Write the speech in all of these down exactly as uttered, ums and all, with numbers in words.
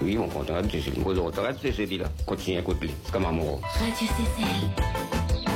Oui, on compte Radio C C L. Moi, on Radio C C L là. Continue à écouter. Comme amour. Radio C C L.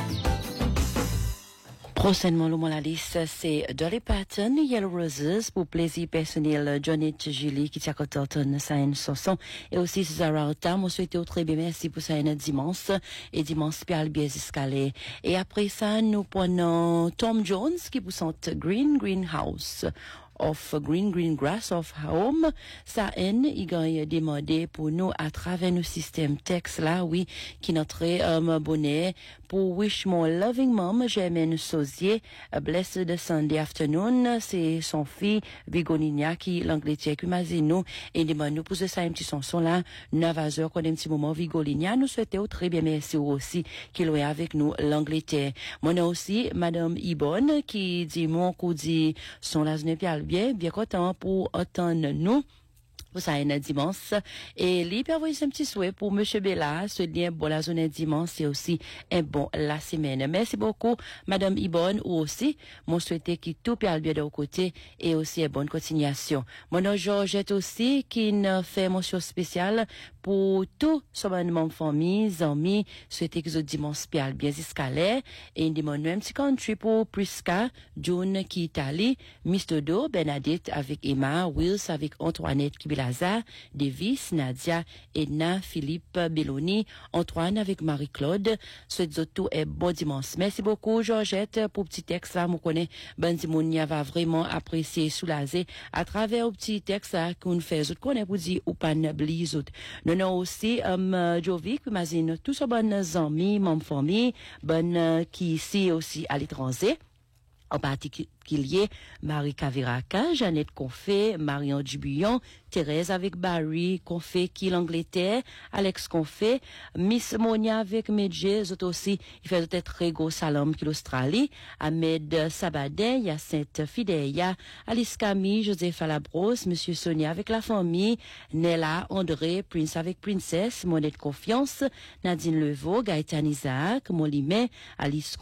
Prochainement, le mot la liste, c'est Dolly Parton, Yellow Roses, pour plaisir personnel, Johnny Julie, qui t'a contenté ça une chanson, et aussi Zara Ota, moi souhaite très bien, merci pour ça une dimanche, et dimanche, Pierre bien escalé. Et après ça, nous prenons Tom Jones, qui vous sent Green Greenhouse. Of Green Green Grass of Home, ça en il a demandé pour nous à travers nos systèmes texte là, oui, qui notre um, bonnet pour Wish More Loving Mom, Germaine Sauzier, a Blessed Sunday Afternoon, c'est son fille Vigonina qui l'Angleterre qui m'a dit nous et demande nous poser ça un petit chanson là, neuf heures qu'on a un petit moment Vigolinia, nous souhaitons très bien merci aussi qui est avec nous l'Angleterre. Moi aussi Madame Ibonne qui dit mon coup dit son la bien, bien content pour entendre nous. Pour ça, un dimanche. Et lui, peut avoir un petit souhait pour Monsieur Bella, ce lien bon la zone dimanche, c'est aussi un bon la semaine. Merci beaucoup, Madame Ibonne, ou aussi, mon souhaité qui tout peut bien de côté, et aussi une bonne continuation. Mon nom Georgette aussi, qui ne fait mention spéciale pour tout son membre famille, amis, souhaiter que ce dimanche bien bien escalaire, et une demande un petit country pour Prisca, June qui Italie, Mister Do, Bernadette avec Emma, Wills avec Antoinette qui Lazare, Davis, Nadia, Edna, Philippe, Belloni, Antoine avec Marie-Claude. Souhaite tout est bon dimanche. Merci beaucoup, Georgette, pour petit texte là. Moi connais, Bandimounia va vraiment apprécier, soulager à travers au petit texte là qu'on fait. Je connais pour dire ou pas n'oublie autres. Nous avons aussi, um, Jovic, imagine, tous ces bonnes amis, mon famille, bonne, qui ici aussi à l'étranger. En particulier, Marie Caviraka, Jeannette Confé, Marion Dubuyon, Thérèse avec Barry, Confé qui l'Angleterre, Alex Confé, Miss Monia avec Medjé, autres aussi, il fait peut-être très gros salam qui l'Australie, Ahmed Sabadin, Yacinthe Fideya, Alice Camille, Joseph Alabros, Monsieur Sonia avec la famille, Nella, André, Prince avec Princesse, Monette Confiance, Nadine Levaux, Gaëtan Isaac, Molimé, Alice